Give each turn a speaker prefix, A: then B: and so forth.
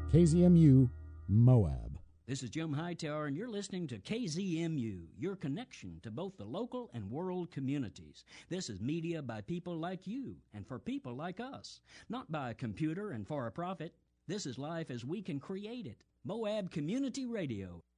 A: KZMU, Moab.
B: This is Jim Hightower, and you're listening to KZMU, your connection to both the local and world communities. This is media by people like you and for people like us, not by a computer and for a profit. This is life as we can create it. Moab Community Radio.